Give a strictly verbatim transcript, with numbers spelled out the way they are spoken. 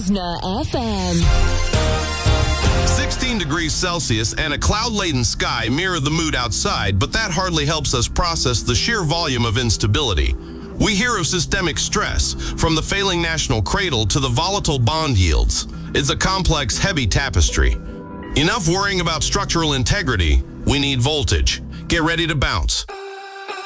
Ravna F M. sixteen degrees Celsius and a cloud-laden sky mirror the mood outside, but that hardly helps us process the sheer volume of instability. We hear of systemic stress, from the failing national cradle to the volatile bond yields. It's a complex, heavy tapestry. Enough worrying about structural integrity. We need voltage. Get ready to bounce.